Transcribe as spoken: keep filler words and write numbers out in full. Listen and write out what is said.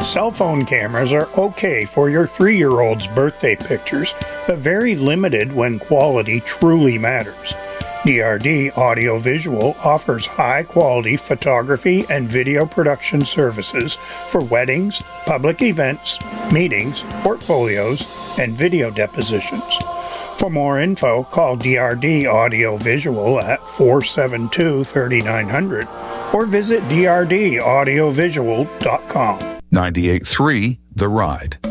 Cell phone cameras are okay for your three-year-old's birthday pictures, but very limited when quality truly matters. D R D Audio Visual offers high-quality photography and video production services for weddings, public events, meetings, portfolios, and video depositions. For more info, call D R D Audio Visual at four seven two, three nine zero zero or visit d r d audio visual dot com. ninety-eight point three The Ride.